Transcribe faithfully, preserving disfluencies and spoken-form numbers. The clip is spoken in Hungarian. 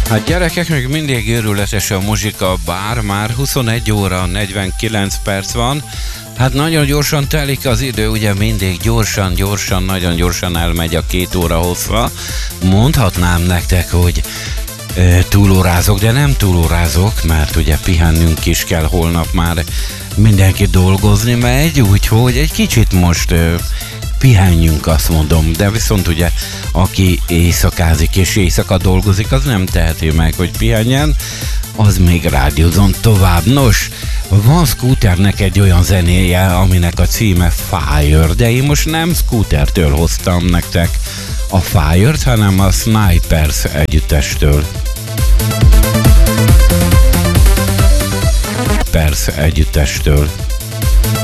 Hát gyerekek, még mindig őrületes a muzsika, bár már huszonegy óra negyvenkilenc perc van. Hát nagyon gyorsan telik az idő, ugye mindig gyorsan, gyorsan, nagyon gyorsan elmegy a két óra hosszra. Mondhatnám nektek, hogy e, túlórázok, de nem túlórázok, mert ugye pihennünk is kell, holnap már mindenki dolgozni megy, úgyhogy egy kicsit most e, pihenjünk, azt mondom, de viszont ugye aki éjszakázik és éjszaka dolgozik, az nem teheti meg, hogy pihenjen, az még rádiózon tovább. Nos, van Scooternek egy olyan zenéje, aminek a címe Fire, de én most nem Scootertől hoztam nektek a Fire-t, hanem a Snipers együttestől. Snipers együttestől.